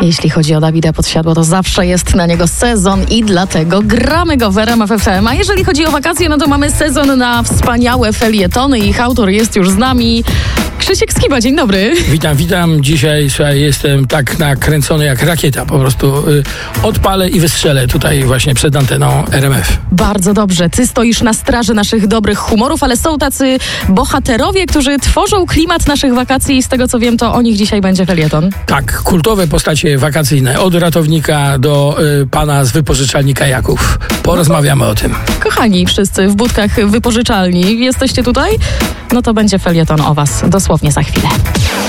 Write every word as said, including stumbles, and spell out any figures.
Jeśli chodzi o Dawida Podsiadło, to zawsze jest na niego sezon i dlatego gramy go w R M F F M. A jeżeli chodzi o wakacje, no to mamy sezon na wspaniałe felietony. Ich autor jest już z nami. Krzysiek Skiba, dzień dobry. Witam, witam. Dzisiaj, słuchaj, jestem tak nakręcony jak rakieta. Po prostu y, odpalę i wystrzelę tutaj właśnie przed anteną R M F. Bardzo dobrze. Ty stoisz na straży naszych dobrych humorów, ale są tacy bohaterowie, którzy tworzą klimat naszych wakacji i z tego co wiem, to o nich dzisiaj będzie felieton. Tak, kultowe postacie wakacyjne. Od ratownika do y, pana z wypożyczalni kajaków. Porozmawiamy no to, o tym. Kochani wszyscy w budkach wypożyczalni, jesteście tutaj? No to będzie felieton o was dosłownie za chwilę.